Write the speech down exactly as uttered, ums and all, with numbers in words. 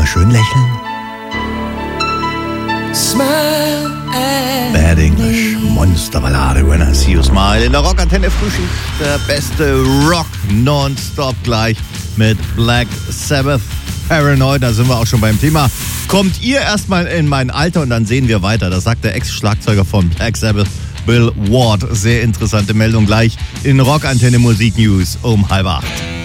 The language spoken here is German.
immer schön lächeln. Smile at Bad English, Monsterballade, When I See You Smile. In der Rockantenne Frühschicht, der beste Rock nonstop gleich mit Black Sabbath. Paranoid, da sind wir auch schon beim Thema. Kommt ihr erstmal in mein Alter und dann sehen wir weiter. Das sagt der Ex-Schlagzeuger von Black Sabbath, Bill Ward. Sehr interessante Meldung gleich in Rockantenne Musik News um halb acht.